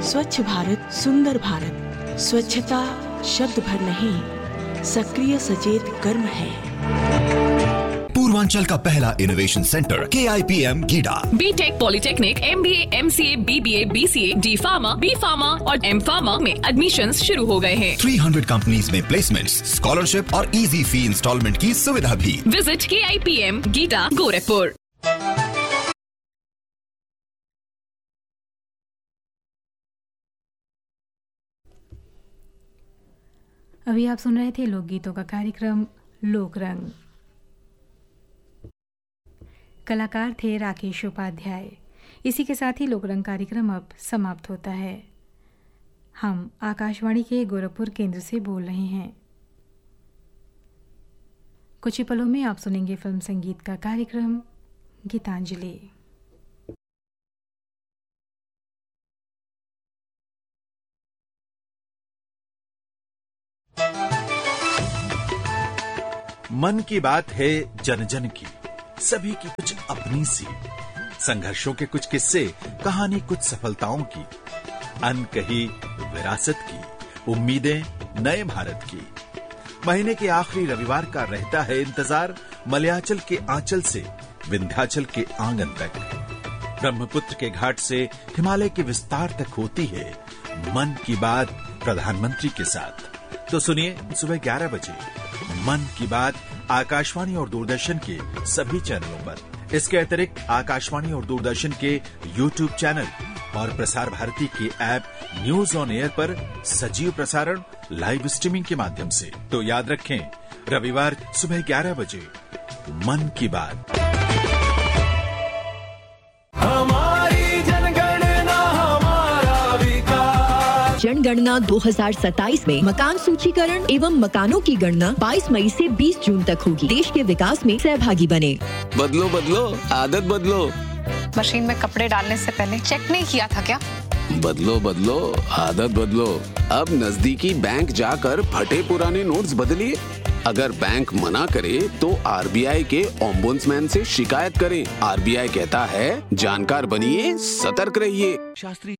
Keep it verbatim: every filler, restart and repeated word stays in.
स्वच्छ भारत सुंदर भारत। स्वच्छता शब्द भर नहीं, सक्रिय सचेत कर्म है। पूर्वांचल का पहला इनोवेशन सेंटर के I P M GIDA. BTech, polytechnic, MBA, MCA, BBA, BCA, D pharma, B pharma और एम फार्मा में एडमिशन्स शुरू हो गए हैं। तीन सौ कंपनीज में प्लेसमेंट्स, स्कॉलरशिप और इजी फी इंस्टॉलमेंट की सुविधा भी। विजिट के I P M GIDA, Gorakhpur. अभी आप सुन रहे थे लोकगीतों का कार्यक्रम लोकरंग। कलाकार थे राकेश उपाध्याय। इसी के साथ ही लोकरंग कार्यक्रम अब समाप्त होता है। हम आकाशवाणी के गोरखपुर केंद्र से बोल रहे हैं। कुछ ही पलों में आप सुनेंगे फिल्म संगीत का कार्यक्रम गीतांजलि। मन की बात है जन जन की, सभी की कुछ अपनी सी, संघर्षों के कुछ किस्से, कहानी कुछ सफलताओं की, अनकही विरासत की, उम्मीदें नए भारत की। महीने के आखिरी रविवार का रहता है इंतजार मलयाचल के आंचल से विंध्याचल के आंगन तक, ब्रह्मपुत्र के घाट से हिमालय के विस्तार तक होती है मन की बात प्रधानमंत्री के साथ। तो सुनिए सुबह ग्यारह बजे मन की बात आकाशवाणी और दूरदर्शन के सभी चैनलों पर। इसके अतिरिक्त आकाशवाणी और दूरदर्शन के यूट्यूब चैनल और प्रसार भारती के ऐप न्यूज ऑन एयर पर सजीव प्रसारण लाइव स्ट्रीमिंग के माध्यम से। तो याद रखें, रविवार सुबह ग्यारह बजे मन की बात। जनगणना दो हज़ार सत्ताईस में मकान सूचीकरण एवं मकानों की गणना बाईस मई से बीस जून तक होगी। देश के विकास में सहभागी बने। बदलो बदलो आदत बदलो। मशीन में कपड़े डालने से पहले चेक नहीं किया था क्या? बदलो बदलो आदत बदलो। अब नजदीकी बैंक जाकर फटे पुराने नोट्स बदलिए। अगर बैंक मना करे तो आर बी आई के ओम्बुड्समैन से शिकायत करें। आर बी आई कहता है जानकार बनिए, सतर्क रहिए। शास्त्री